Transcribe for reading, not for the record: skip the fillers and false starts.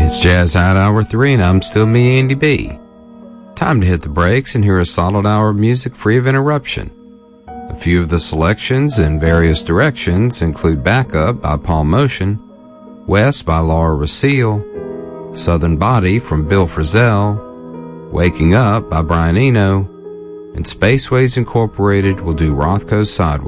It's Jazz Hot Hour 3, and I'm still me, Andy B. Time to hit the brakes and hear a solid hour of music free of interruption. A few of the selections in various directions include Backup by Paul Motion, West by Laura Racile, Southern Body from Bill Frisell, Waking Up by Brian Eno, and Spaceways Incorporated will do Rothko's Sideways.